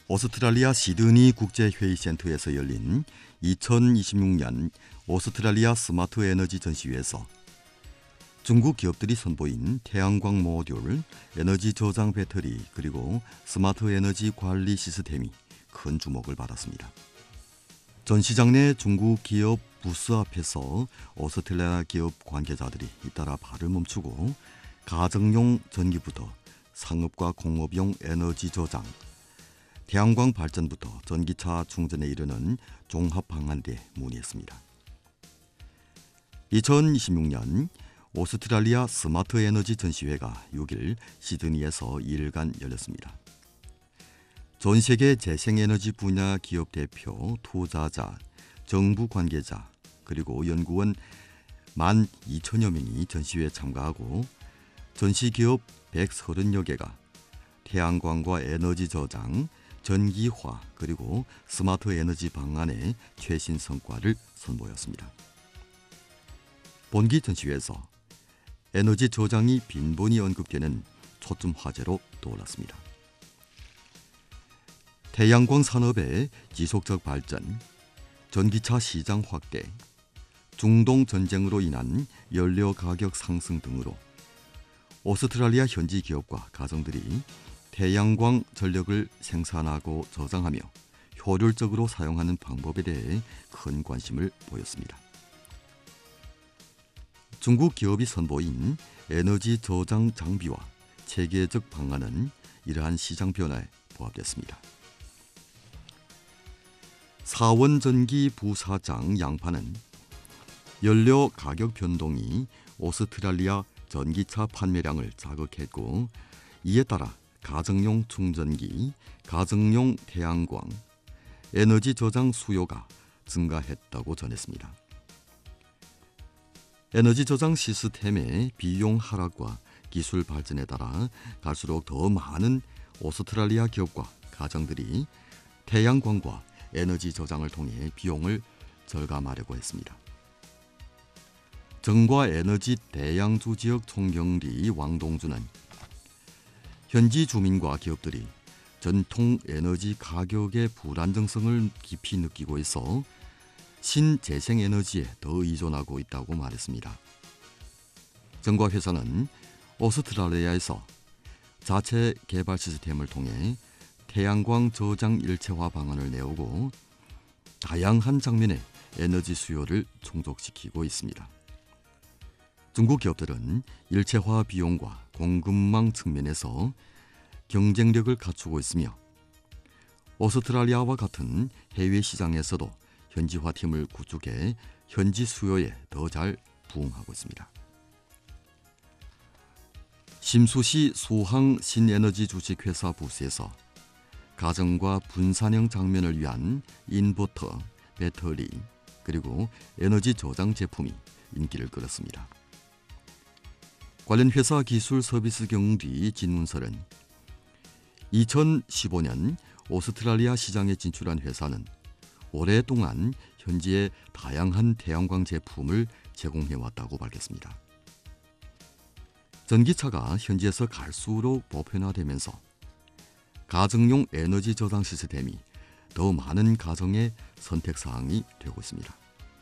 오스트랄리아 시드니 국제회의센터에서 열린 2026년 오스트랄리아 스마트 에너지 전시회에서 중국 기업들이 선보인 태양광 모듈, 에너지 저장 배터리 그리고 스마트 에너지 관리 시스템이 큰 주목을 받았습니다. 전시장 내 중국 기업 부스 앞에서 오스트랄리아 기업 관계자들이 잇따라 발을 멈추고 가정용 전기부터 상업과 공업용 에너지 저장, 태양광 발전부터 전기차 충전에 이르는 종합 방안에 문의했습니다. 2026년 오스트랄리아 스마트 에너지 전시회가 6일 시드니에서 2일간 열렸습니다. 전 세계 재생에너지 분야 기업 대표, 투자자, 정부 관계자, 그리고 연구원 12,000여 명이 전시회에 참가하고 전시기업 130여 개가 태양광과 에너지 저장, 전기화 그리고 스마트 에너지 방안의 최신 성과를 선보였습니다. 본기 전시회에서 에너지 저장이 빈번히 언급되는 초점 화제로 떠올랐습니다. 태양광 산업의 지속적 발전, 전기차 시장 확대, 중동 전쟁으로 인한 연료 가격 상승 등으로 오스트랄리아 현지 기업과 가정들이 태양광 전력을 생산하고 저장하며 효율적으로 사용하는 방법에 대해 큰 관심을 보였습니다. 중국 기업이 선보인 에너지 저장 장비와 체계적 방안은 이러한 시장 변화에 부합됐습니다. 사원전기 부사장 양파는 연료 가격 변동이 오스트랄리아 전기차 판매량을 자극했고 이에 따라 가정용 충전기, 가정용 태양광, 에너지 저장 수요가 증가했다고 전했습니다. 에너지 저장 시스템의 비용 하락과 기술 발전에 따라 갈수록 더 많은 오스트랄리아 기업과 가정들이 태양광과 에너지 저장을 통해 비용을 절감하려고 했습니다. 정과 에너지 대양주 지역 총경리 왕동주는 현지 주민과 기업들이 전통 에너지 가격의 불안정성을 깊이 느끼고 있어 신재생에너지에 더 의존하고 있다고 말했습니다. 정과 회사는 오스트랄리아에서 자체 개발 시스템을 통해 태양광 저장 일체화 방안을 내오고 다양한 장면의 에너지 수요를 충족시키고 있습니다. 중국 기업들은 일체화 비용과 공급망 측면에서 경쟁력을 갖추고 있으며 오스트랄리아와 같은 해외 시장에서도 현지화 팀을 구축해 현지 수요에 더 잘 부응하고 있습니다. 심수시 수항 신에너지 주식회사 부스에서 가정과 분산형 장면을 위한 인버터, 배터리, 그리고 에너지 저장 제품이 인기를 끌었습니다. 관련 회사 기술 서비스 경리 진문설은 2015년 오스트랄리아 시장에 진출한 회사는 오랫동안 현지에 다양한 태양광 제품을 제공해왔다고 밝혔습니다. 전기차가 현지에서 갈수록 보편화되면서 가정용 에너지 저장 시스템이 더 많은 가정의 선택사항이 되고 있습니다.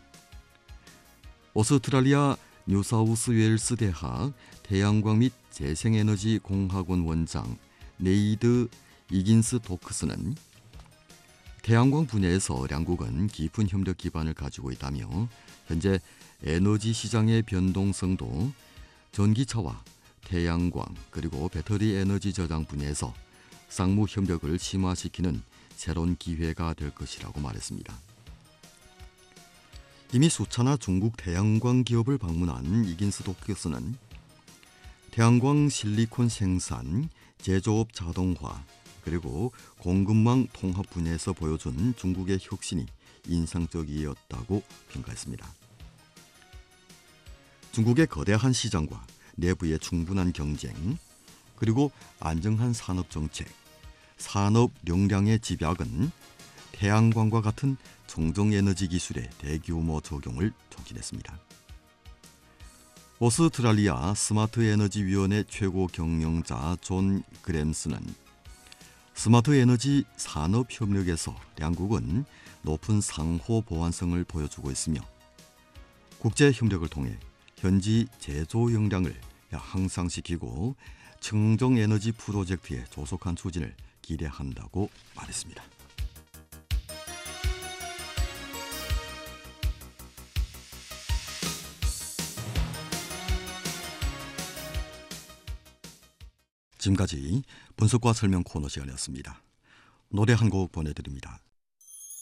오스트랄리아 뉴사우스웨일스 대학 태양광 및 재생에너지 공학원 원장 네이드 이긴스 도크스는 태양광 분야에서 양국은 깊은 협력 기반을 가지고 있다며 현재 에너지 시장의 변동성도 전기차와 태양광 그리고 배터리 에너지 저장 분야에서 쌍무 협력을 심화시키는 새로운 기회가 될 것이라고 말했습니다. 이미 수차나 중국 태양광 기업을 방문한 이긴스 도크스는 태양광 실리콘 생산, 제조업 자동화, 그리고 공급망 통합 분야에서 보여준 중국의 혁신이 인상적이었다고 평가했습니다. 중국의 거대한 시장과 내부의 충분한 경쟁, 그리고 안정한 산업 정책, 산업 용량의 집약은 태양광과 같은 청정에너지 기술의 대규모 적용을 촉진했습니다. 오스트랄리아 스마트 에너지 위원회 최고 경영자 존 그램스는 스마트 에너지 산업 협력에서 양국은 높은 상호 보완성을 보여주고 있으며 국제 협력을 통해 현지 제조 역량을 향상시키고 청정 에너지 프로젝트의 조속한 추진을 기대한다고 말했습니다. 지금까지 분석과 설명 코너 시간이었습니다. 노래 한 곡 보내드립니다.